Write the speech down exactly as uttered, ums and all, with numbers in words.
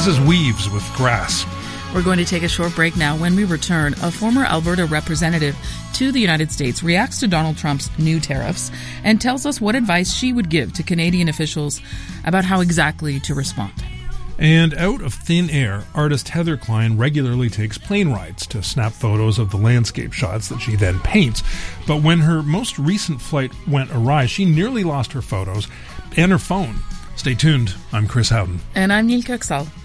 This is Weaves with Grass. We're going to take a short break now. When we return, a former Alberta representative to the United States reacts to Donald Trump's new tariffs and tells us what advice she would give to Canadian officials about how exactly to respond. And out of thin air, artist Heather Klein regularly takes plane rides to snap photos of the landscape shots that she then paints. But when her most recent flight went awry, she nearly lost her photos and her phone. Stay tuned. I'm Chris Howden. And I'm Neil Kirksall.